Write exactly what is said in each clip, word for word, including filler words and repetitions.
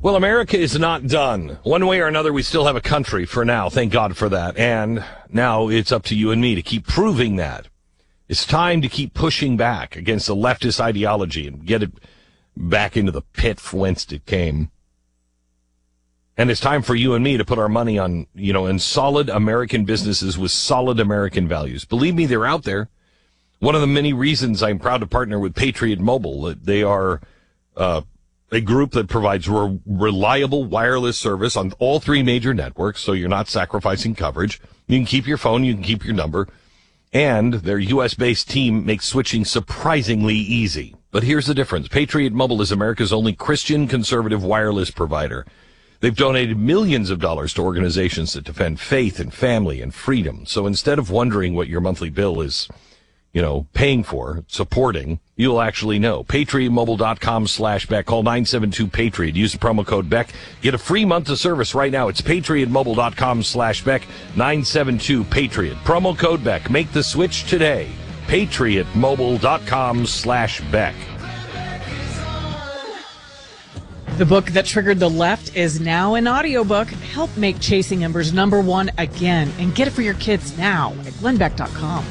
Well, America is not done. One way or another, we still have a country for now. Thank God for that. And now it's up to you and me to keep proving that. It's time to keep pushing back against the leftist ideology and get it back into the pit from whence it came. And it's time for you and me to put our money on, you know, in solid American businesses with solid American values. Believe me, they're out there. One of the many reasons I'm proud to partner with Patriot Mobile. They are uh, a group that provides re- reliable wireless service on all three major networks, so you're not sacrificing coverage. You can keep your phone, you can keep your number, and their U S-based team makes switching surprisingly easy. But here's the difference. Patriot Mobile is America's only Christian conservative wireless provider. They've donated millions of dollars to organizations that defend faith and family and freedom. So instead of wondering what your monthly bill is, you know, paying for, supporting, you'll actually know. PatriotMobile.com slash Beck. Call nine seven two Patriot. Use the promo code Beck. Get a free month of service right now. It's PatriotMobile.com slash Beck. nine seven two Patriot. Promo code Beck. Make the switch today. PatriotMobile.com slash Beck. The book that triggered the left is now an audiobook. Help make Chasing Embers number one again. And get it for your kids now at glenn beck dot com.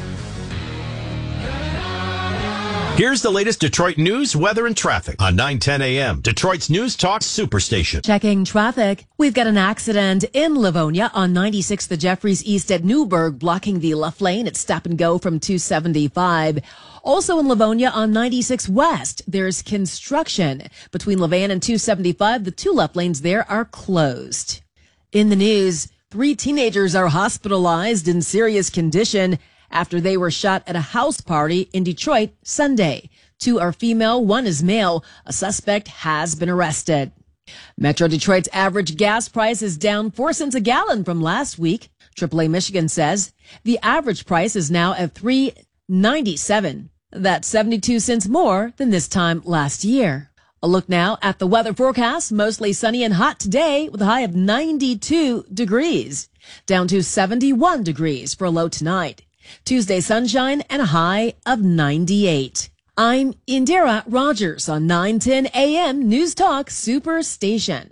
Here's the latest Detroit news, weather, and traffic on nine ten a.m. Detroit's News Talk Superstation. Checking traffic. We've got an accident in Livonia on ninety-six, the Jeffries East at Newburgh, blocking the left lane at Stop and Go from two seventy-five. Also in Livonia on ninety-six West, there's construction. Between Levan and two seventy-five, the two left lanes there are closed. In the news, three teenagers are hospitalized in serious condition after they were shot at a house party in Detroit Sunday. Two are female, one is male. A suspect has been arrested. Metro Detroit's average gas price is down four cents a gallon from last week. triple A Michigan says the average price is now at three ninety-seven. That's seventy-two cents more than this time last year. A look now at the weather forecast. Mostly sunny and hot today with a high of ninety-two degrees. Down to seventy-one degrees for a low tonight. Tuesday sunshine and a high of ninety-eight. I'm Indira Rogers on nine ten a.m. News Talk Superstation.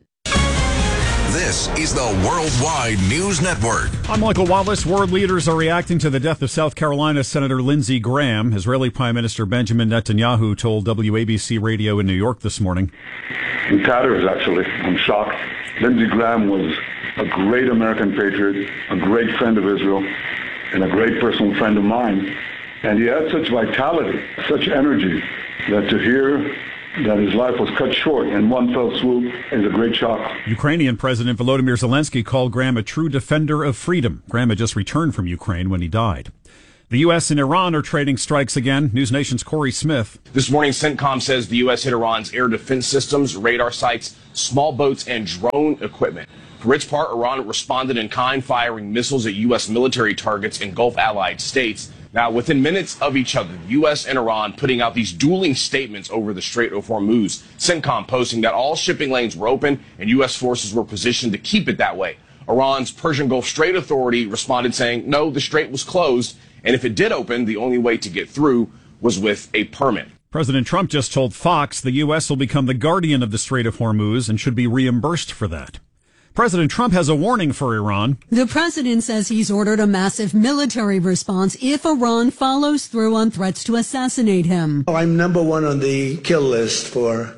This is the Worldwide News Network. I'm Michael Wallace. World leaders are reacting to the death of South Carolina Senator Lindsey Graham. Israeli Prime Minister Benjamin Netanyahu told W A B C Radio in New York this morning. In tatters, actually. I'm shocked. Lindsey Graham was a great American patriot, a great friend of Israel, and a great personal friend of mine. And he had such vitality, such energy, that to hear that his life was cut short in one fell swoop is a great shock. Ukrainian President Volodymyr Zelensky called Graham a true defender of freedom. Graham had just returned from Ukraine when he died. The U S and Iran are trading strikes again. News Nation's Corey Smith. This morning, CENTCOM says the U S hit Iran's air defense systems, radar sites, small boats, and drone equipment. For its part, Iran responded in kind, firing missiles at U S military targets in Gulf allied states. Now, within minutes of each other, the U S and Iran putting out these dueling statements over the Strait of Hormuz. CENTCOM posting that all shipping lanes were open and U S forces were positioned to keep it that way. Iran's Persian Gulf Strait Authority responded saying, no, the strait was closed, and if it did open, the only way to get through was with a permit. President Trump just told Fox the U S will become the guardian of the Strait of Hormuz and should be reimbursed for that. President Trump has a warning for Iran. The president says he's ordered a massive military response if Iran follows through on threats to assassinate him. Oh, I'm number one on the kill list for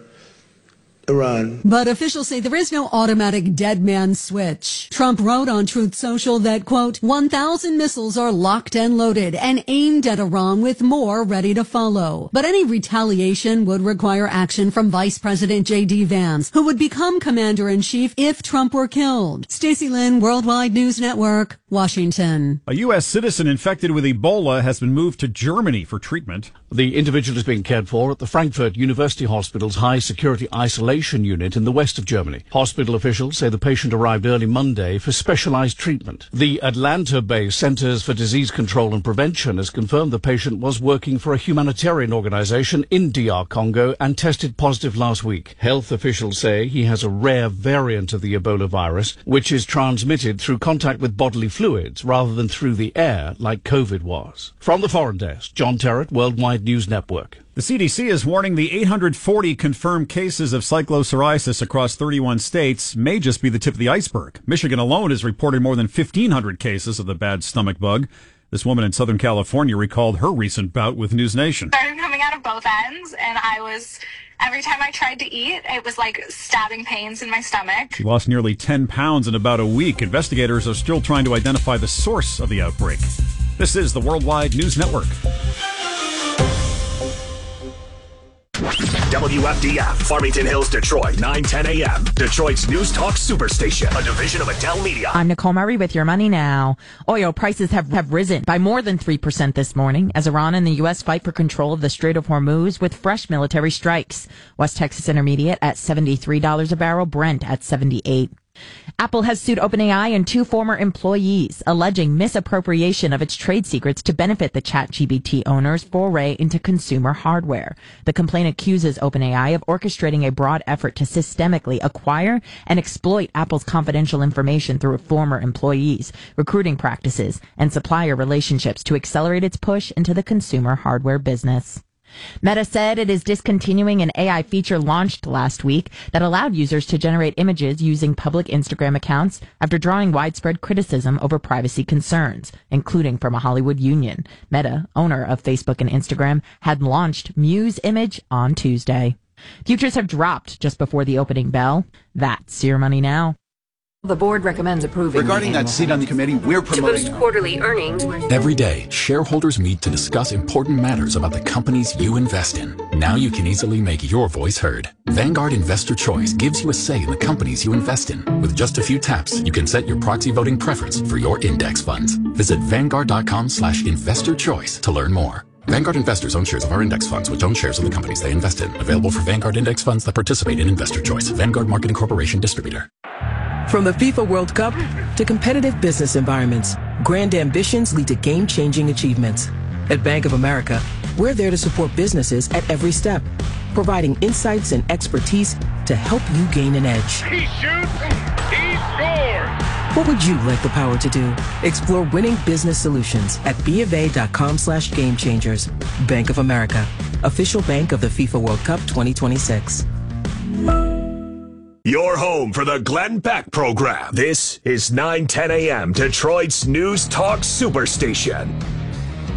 Iran. But officials say there is no automatic dead man switch. Trump wrote on Truth Social that, quote, one thousand missiles are locked and loaded and aimed at Iran with more ready to follow. But any retaliation would require action from Vice President J D Vance, who would become commander-in-chief if Trump were killed. Stacey Lynn, Worldwide News Network, Washington. A U S citizen infected with Ebola has been moved to Germany for treatment. The individual is being cared for at the Frankfurt University Hospital's high-security isolation unit in the west of Germany. Hospital officials say the patient arrived early Monday for specialized treatment. The Atlanta-based Centers for Disease Control and Prevention has confirmed the patient was working for a humanitarian organization in D R Congo and tested positive last week. Health officials say he has a rare variant of the Ebola virus, which is transmitted through contact with bodily fluids rather than through the air like COVID was. From the Foreign Desk, John Terrett, Worldwide News Network. The C D C is warning the eight hundred forty confirmed cases of cyclopsoriasis across thirty-one states may just be the tip of the iceberg. Michigan alone has reported more than fifteen hundred cases of the bad stomach bug. This woman in Southern California recalled her recent bout with News Nation. Started coming out of both ends, and I was, every time I tried to eat, it was like stabbing pains in my stomach. She lost nearly ten pounds in about a week. Investigators are still trying to identify the source of the outbreak. This is the Worldwide News Network. W F D F, Farmington Hills, Detroit, nine ten a.m. Detroit's News Talk Superstation, a division of Adele Media. I'm Nicole Murray with your money now. Oil prices have, have risen by more than three percent this morning as Iran and the U S fight for control of the Strait of Hormuz with fresh military strikes. West Texas Intermediate at seventy-three dollars a barrel, Brent at seventy-eight dollars. Apple has sued OpenAI and two former employees, alleging misappropriation of its trade secrets to benefit the ChatGPT owner's foray into consumer hardware. The complaint accuses OpenAI of orchestrating a broad effort to systemically acquire and exploit Apple's confidential information through former employees, recruiting practices, and supplier relationships to accelerate its push into the consumer hardware business. Meta said it is discontinuing an A I feature launched last week that allowed users to generate images using public Instagram accounts after drawing widespread criticism over privacy concerns, including from a Hollywood union. Meta, owner of Facebook and Instagram, had launched Muse Image on Tuesday. Futures have dropped just before the opening bell. That's your money now. The board recommends approving. Regarding that seat on the committee, we're promoting. To boost quarterly earnings. Every day, shareholders meet to discuss important matters about the companies you invest in. Now you can easily make your voice heard. Vanguard Investor Choice gives you a say in the companies you invest in. With just a few taps, you can set your proxy voting preference for your index funds. Visit Vanguard.com slash investor choice to learn more. Vanguard investors own shares of our index funds, which own shares of the companies they invest in. Available for Vanguard index funds that participate in Investor Choice. Vanguard Marketing Corporation Distributor. From the FIFA World Cup to competitive business environments, grand ambitions lead to game-changing achievements. At Bank of America, we're there to support businesses at every step, providing insights and expertise to help you gain an edge. He shoots, he scores! What would you like the power to do? Explore winning business solutions at BofA.com slash game changers. Bank of America, official bank of the FIFA World Cup twenty twenty-six. Your home for the Glenn Beck program. This is nine ten a.m. Detroit's News Talk Superstation.